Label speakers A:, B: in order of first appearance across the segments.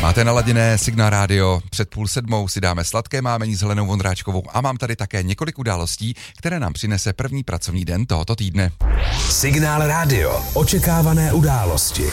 A: Máte naladěné Signál rádio, před 6:30 si dáme sladké mámení s Helenou Vondráčkovou a mám tady také několik událostí, které nám přinese první pracovní den tohoto týdne.
B: Signál rádio, očekávané události.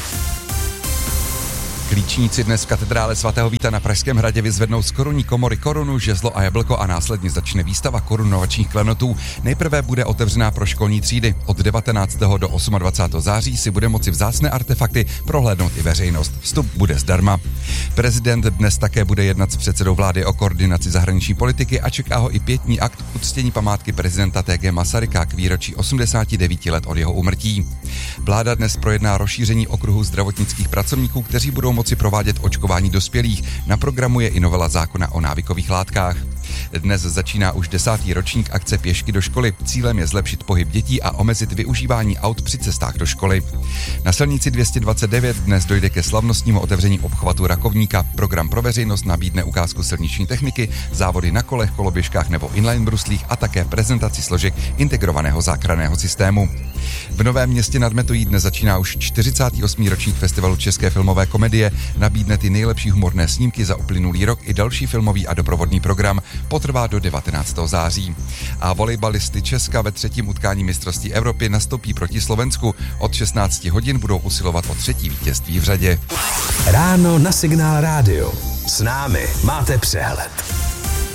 A: Klíčníci dnes v katedrále svatého Víta na Pražském hradě vyzvednou z korunní komory korunu, žezlo a jablko a následně začne výstava korunovačních klenotů. Nejprve bude otevřená pro školní třídy. Od 19. do 28. září si bude moci vzácné artefakty prohlédnout i veřejnost. Vstup bude zdarma. Prezident dnes také bude jednat s předsedou vlády o koordinaci zahraniční politiky a čeká ho i pietní akt k uctění památky prezidenta T.G. Masaryka k výročí 89 let od jeho úmrtí. Vláda dnes projedná rozšíření okruhu zdravotnických pracovníků, kteří budou moci provádět očkování dospělých. Na programu je i novela zákona o návykových látkách. Dnes začíná už 10. ročník akce Pěšky do školy. Cílem je zlepšit pohyb dětí a omezit využívání aut při cestách do školy. Na silnici 229 dnes dojde ke slavnostnímu otevření obchvatu Rakovníka. Program pro veřejnost nabídne ukázku silniční techniky, závody na kolech, koloběžkách nebo inline bruslích a také prezentaci složek integrovaného záchranného systému. V Novém Městě nad Metují dnes začíná už 48. ročník festivalu české filmové komedie. Nabídne ty nejlepší humorné snímky za uplynulý rok i další filmový a doprovodný program. Potrvá do 19. září. A volejbalisty Česka ve třetím utkání mistrovství Evropy nastoupí proti Slovensku. Od 16 hodin budou usilovat o třetí vítězství v řadě.
B: Ráno na Signál rádio. S námi máte přehled.